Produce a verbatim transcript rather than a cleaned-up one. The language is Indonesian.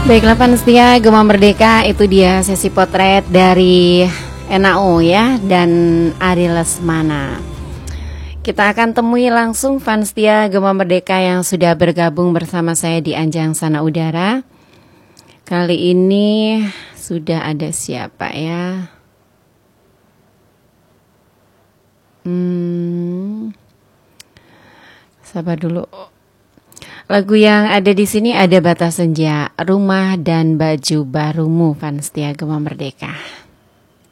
Baiklah fans setia Gema Merdeka, itu dia sesi potret dari N A O ya dan Ari Lesmana. Kita akan temui langsung fans setia Gema Merdeka yang sudah bergabung bersama saya di Anjang Sana Udara. Kali ini sudah ada siapa ya? Hmm, sabar dulu. Lagu yang ada di sini ada Batas Senja, Rumah dan Baju Barumu, fans setia Gema Merdeka.